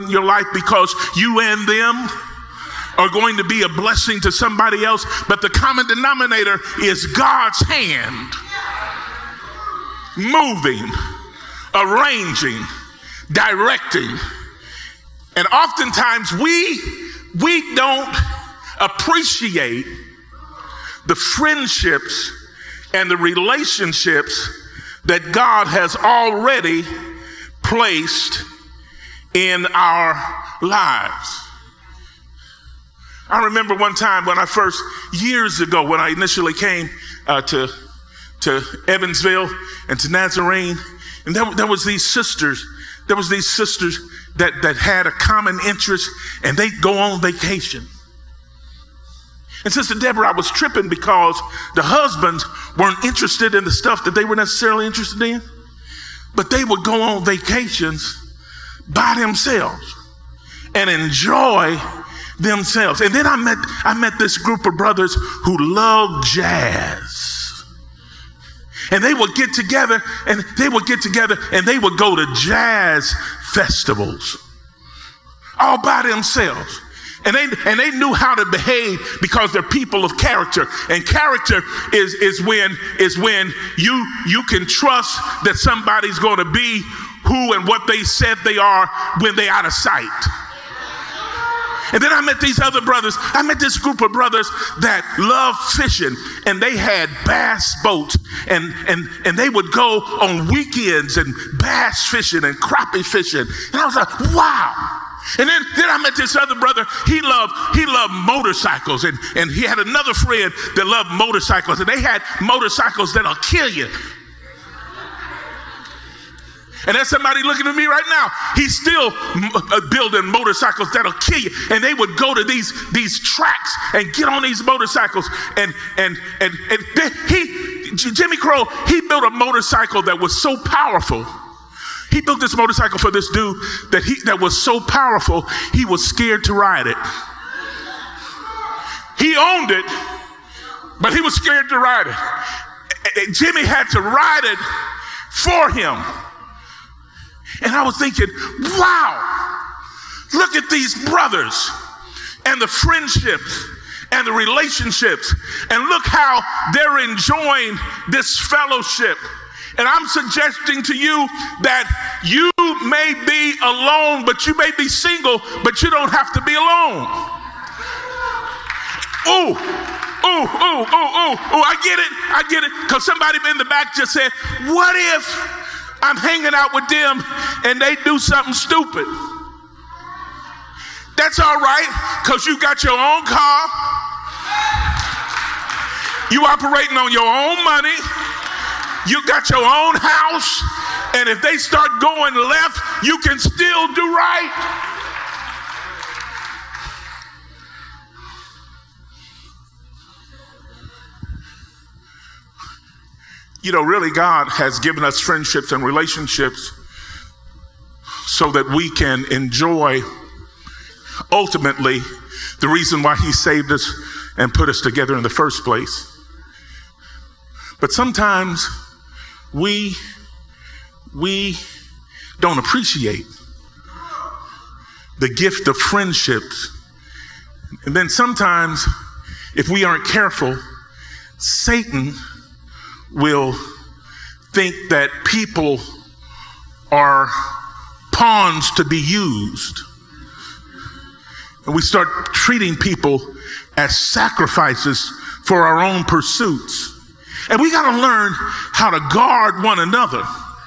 your life because you and them are going to be a blessing to somebody else, but the common denominator is God's hand moving, arranging, directing. And oftentimes we don't appreciate the friendships and the relationships that God has already placed in our lives. I remember one time when years ago, when I initially came to Evansville and to Nazarene, and there was these sisters that had a common interest, and they'd go on vacation. And Sister Deborah, I was tripping because the husbands weren't interested in the stuff that they were necessarily interested in, but they would go on vacations by themselves and enjoy themselves. And then I met this group of brothers who loved jazz. And they would get together and they would go to jazz festivals all by themselves. And they knew how to behave because they're people of character. And character is when you can trust that somebody's going to be who and what they said they are when they're out of sight. And then I met this group of brothers that loved fishing, and they had bass boats, and they would go on weekends and bass fishing and crappie fishing. And I was like, wow. And then I met this other brother. He loved motorcycles, and he had another friend that loved motorcycles, and they had motorcycles that'll kill you. And there's somebody looking at me right now. He's still building motorcycles that'll kill you. And they would go to these tracks and get on these motorcycles. And Jimmy Crow, he built a motorcycle that was so powerful. He built this motorcycle for this dude that was so powerful, he was scared to ride it. He owned it, but he was scared to ride it. Jimmy had to ride it for him. And I was thinking, wow, look at these brothers and the friendships and the relationships, and look how they're enjoying this fellowship. And I'm suggesting to you that you may be alone, but you may be single, but you don't have to be alone. I get it. Because somebody in the back just said, what if I'm hanging out with them and they do something stupid? That's all right, because you got your own car. You operating on your own money. You got your own house. And if they start going left, you can still do right. You know, really, God has given us friendships and relationships so that we can enjoy, ultimately, the reason why he saved us and put us together in the first place. But sometimes we don't appreciate the gift of friendships. And then sometimes, if we aren't careful, Satan will think that people are pawns to be used. And we start treating people as sacrifices for our own pursuits. And we got to learn how to guard one another.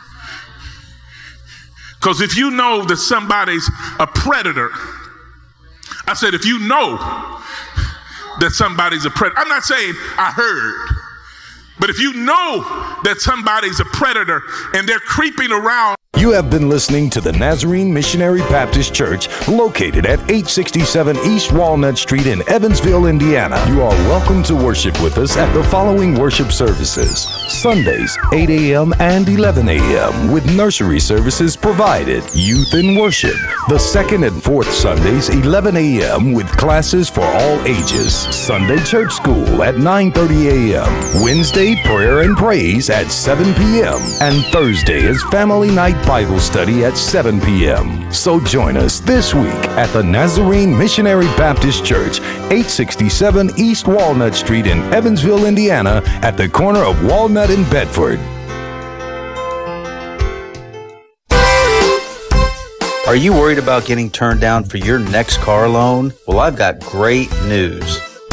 Because if you know that somebody's a predator, I said, if you know that somebody's a predator, I'm not saying I heard, but if you know that somebody's a predator and they're creeping around. You have been listening to the Nazarene Missionary Baptist Church, located at 867 East Walnut Street in Evansville, Indiana. You are welcome to worship with us at the following worship services: Sundays, 8 a.m. and 11 a.m. with nursery services provided. Youth in worship, the second and fourth Sundays, 11 a.m. with classes for all ages. Sunday church school at 9:30 a.m. Wednesday, prayer and praise at 7 p.m. And Thursday is family night Bible Bible study at 7 p.m. So join us this week at the Nazarene Missionary Baptist Church, 867 East Walnut Street in Evansville, Indiana, at the corner of Walnut and Bedford. Are you worried about getting turned down for your next car loan? Well, I've got great news.